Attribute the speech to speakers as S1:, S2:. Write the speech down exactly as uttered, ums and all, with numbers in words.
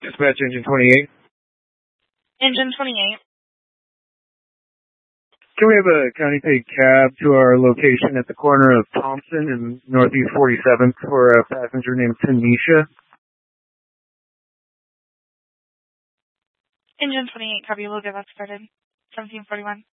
S1: Dispatch engine twenty-eight.
S2: Engine twenty-eight.
S1: Can we have a county paid cab to our location at the corner of Thompson and Northeast forty-seventh for a passenger named Tanisha?
S2: Engine twenty-eight, copy. We'll get that started. seventeen forty-one.